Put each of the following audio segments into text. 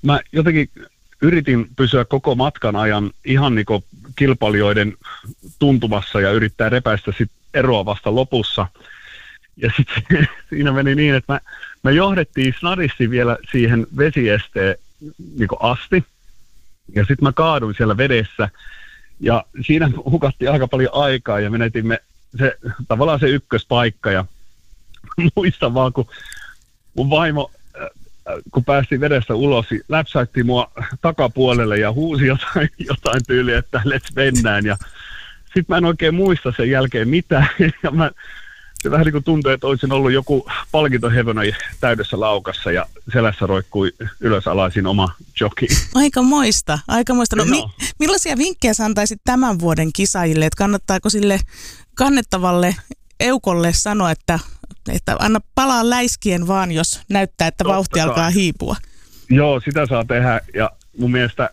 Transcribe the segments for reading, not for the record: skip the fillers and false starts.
mä jotenkin yritin pysyä koko matkan ajan ihan niin kuin kilpailijoiden tuntumassa ja yrittää repäistä sit eroa vasta lopussa. Ja sitten siinä meni niin, että me johdettiin snadisti vielä siihen vesiesteen niin kuin asti. Ja sitten mä kaaduin siellä vedessä. Ja siinä hukattiin aika paljon aikaa ja menetimme tavallaan se ykköspaikka. Ja muistan vaan, kun mun vaimo, kun päästiin vedestä ulos, läpsäytti mua takapuolelle ja huusi jotain tyyliä, että let's mennään. Ja sitten mä en oikein muista sen jälkeen mitään. Ja se vähän niin kuin tuntui, että olisin ollut joku palkintohevonen täydessä laukassa ja selässä roikkui ylösalaisin oma joki. Aikamoista. No, millaisia vinkkejä sä antaisit tämän vuoden kisaajille? Että kannattaako sille kannettavalle eukolle sanoa, että anna palaa läiskien vaan, jos näyttää, että vauhti alkaa hiipua? Joo, sitä saa tehdä ja mun mielestä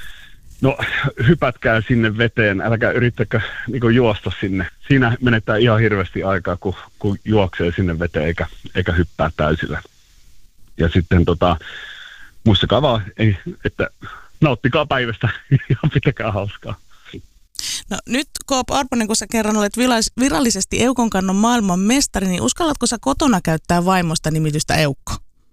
hypätkää sinne veteen, älkää yrittäkö niin juosta sinne. Siinä menettää ihan hirveästi aikaa, kun juoksee sinne veteen eikä hyppää täysillä. Ja sitten muistakaa vaan, että nauttikaa päivästä ja pitäkää hauskaa. No nyt K.P. Arponen, kun sä kerran olet virallisesti Eukonkannon maailman mestari, niin uskallatko sä kotona käyttää vaimosta nimitystä Eukko?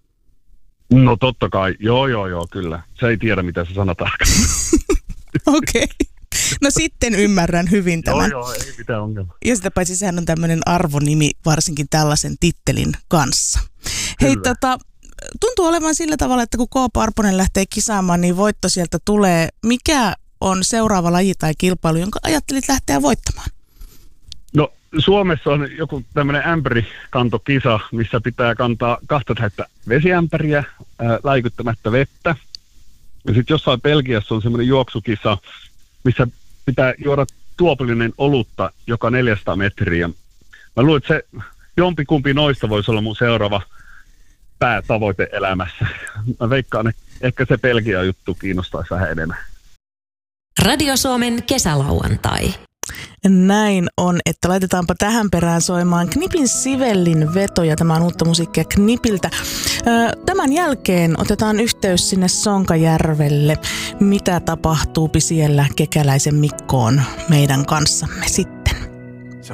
No totta kai, joo, kyllä. Se ei tiedä, mitä se sana tarkoittaa. Okei. No sitten ymmärrän hyvin tämän. Joo, ei mitään ongelmaa. Ja sitä paitsi sehän on tämmöinen arvonimi varsinkin tällaisen tittelin kanssa. Hei, tuntuu olevan sillä tavalla, että kun K.P. Arponen lähtee kisaamaan, niin voitto sieltä tulee. Mikä on seuraava laji tai kilpailu, jonka ajattelit lähteä voittamaan? No Suomessa on joku tämmöinen ämpärikantokisa, missä pitää kantaa 2 täyttä vesiämpäriä läikyttämättä vettä. Ja sitten jossain Belgiassa on semmoinen juoksukisa, missä pitää juoda tuopillinen olutta joka 400 metriä. Mä luulen, että se jompikumpi noista voisi olla mun seuraava päätavoite elämässä. Mä veikkaan, että ehkä se Belgian juttu kiinnostaisi vähän enemmän. Radio Suomen kesälauantai. Näin on, että laitetaanpa tähän perään soimaan Knipin Sivellin vetoja. Tämä on uutta musiikkia Knipiltä. Tämän jälkeen otetaan yhteys sinne Sonkajärvelle. Mitä tapahtuupi siellä Kekäläisen Mikkoon meidän kanssamme sitten?